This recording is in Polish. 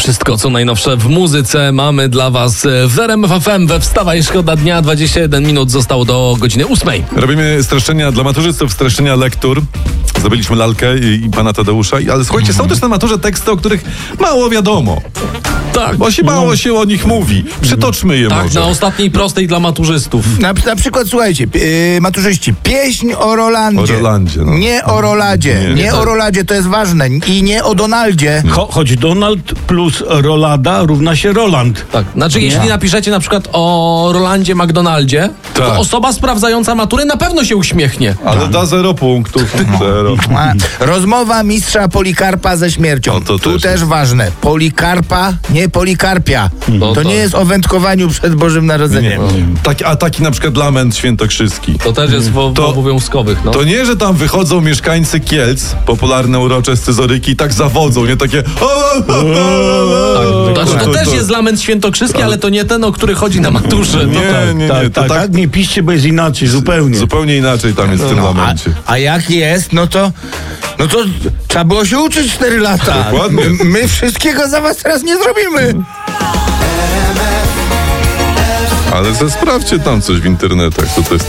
Wszystko, co najnowsze w muzyce mamy dla Was w RMF FM we Wstawaj Szkoda Dnia. 21 minut zostało do godziny 8. Robimy streszczenia dla maturzystów, streszczenia lektur. Zdobyliśmy lalkę i pana Tadeusza. Ale słuchajcie, są też na maturze teksty, o których mało wiadomo. Tak, Bo mało się o nich mówi. Przytoczmy je tak, może. na ostatniej prostej dla maturzystów. Na przykład, słuchajcie, maturzyści, pieśń o Rolandzie. O Rolandzie, no. Nie o Roladzie. Nie o Roladzie, to jest ważne. I nie o Donaldzie. Choć Donald plus Rolada równa się Roland. Tak, znaczy jeśli napiszecie na przykład o Rolandzie McDonaldzie, Tak. to osoba sprawdzająca maturę na pewno się uśmiechnie. Ale da 0 punktów. 0. Rozmowa mistrza Polikarpa ze śmiercią. O, to tu też też ważne. Polikarpa, nie Polikarpia. No To to- nie jest o wędkowaniu przed Bożym Narodzeniem. Taki na przykład lament świętokrzyski. To też jest w obowiązkowych, no. To nie, że tam wychodzą mieszkańcy Kielc, popularne urocze scyzoryki, i tak zawodzą, nie takie... Znaczy, to też jest lament świętokrzyski, ale to nie ten, o który chodzi na maturze. Nie, to Tak, nie piszcie, bo jest inaczej, zupełnie. Zupełnie inaczej tam jest w tym lamencie. A jak jest, no to trzeba było się uczyć 4 lata. Dokładnie. My wszystkiego za was teraz nie zrobimy. Ale sprawdźcie tam coś w internetach, co to jest